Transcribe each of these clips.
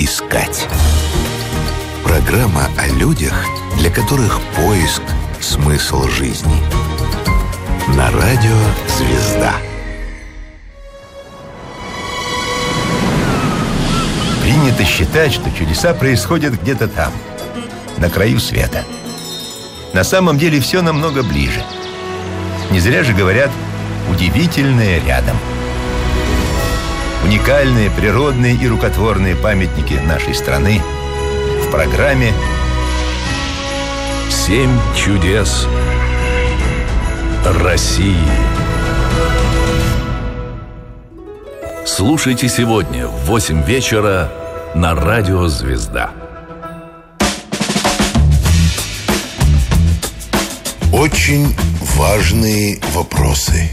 искать. Программа о людях, для которых поиск – смысл жизни. На радио «Звезда». Принято считать, что чудеса происходят где-то там, на краю света. На самом деле все намного ближе. Не зря же говорят «удивительное рядом». Уникальные природные и рукотворные памятники нашей страны в программе «7 чудес России». Слушайте сегодня в 8 вечера на радио «Звезда». Очень важные вопросы.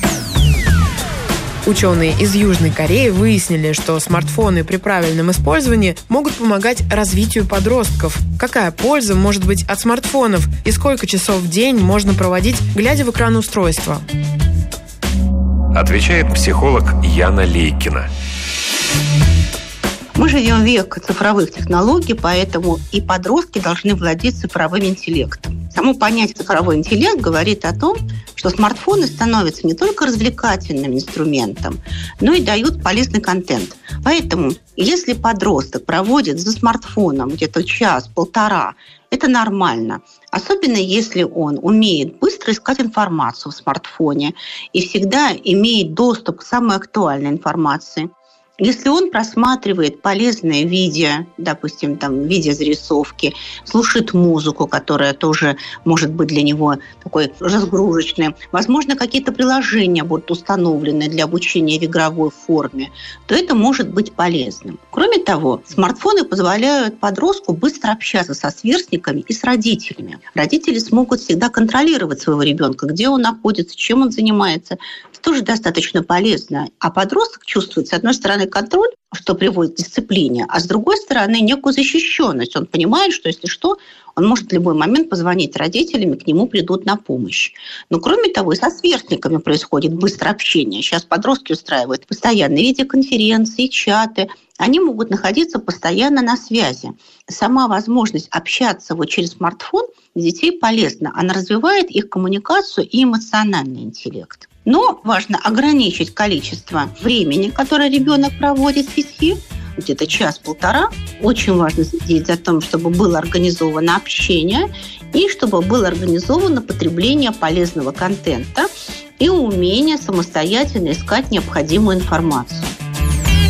Ученые из Южной Кореи выяснили, что смартфоны при правильном использовании могут помогать развитию подростков. Какая польза может быть от смартфонов и сколько часов в день можно проводить, глядя в экран устройства? Отвечает психолог Яна Лейкина. Мы живем в век цифровых технологий, поэтому и подростки должны владеть цифровым интеллектом. Само понятие «цифровой интеллект» говорит о том, что смартфоны становятся не только развлекательным инструментом, но и дают полезный контент. Поэтому, если подросток проводит за смартфоном где-то час-полтора, это нормально. Особенно если он умеет быстро искать информацию в смартфоне и всегда имеет доступ к самой актуальной информации. Если он просматривает полезные видео, допустим, видеозарисовки, слушает музыку, которая тоже может быть для него такой разгрузочной, возможно, какие-то приложения будут установлены для обучения в игровой форме, то это может быть полезным. Кроме того, смартфоны позволяют подростку быстро общаться со сверстниками и с родителями. Родители смогут всегда контролировать своего ребенка, где он находится, чем он занимается. Это тоже достаточно полезно. А подросток чувствует, с одной стороны, контроль, что приводит к дисциплине, а с другой стороны, некую защищенность. Он понимает, что если что, он может в любой момент позвонить родителям, и к нему придут на помощь. Но кроме того, и со сверстниками происходит быстрое общение. Сейчас подростки устраивают постоянные видеоконференции, чаты. Они могут находиться постоянно на связи. Сама возможность общаться через смартфон для детей полезна. Она развивает их коммуникацию и эмоциональный интеллект. Но важно ограничить количество времени, которое ребенок проводит в сети, где-то час-полтора. Очень важно следить за тем, чтобы было организовано общение и чтобы было организовано потребление полезного контента и умение самостоятельно искать необходимую информацию.